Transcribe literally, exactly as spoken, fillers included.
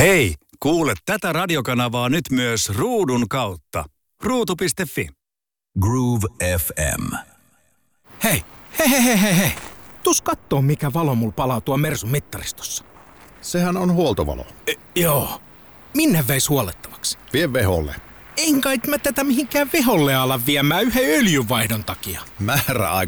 Hei, kuule tätä radiokanavaa nyt myös ruudun kautta. ruutu piste fi. Groove F M. Hei, hei, hei, hei, hei. Tuus kattoo, mikä valo mulla palaa tuo Mersun mittaristossa. Sehän on huoltovalo. E, joo. Minne veis huolettavaksi? Vie veholle. En kai mä tätä mihinkään veholle ala viemään yhden öljynvaihdon takia. Määräaika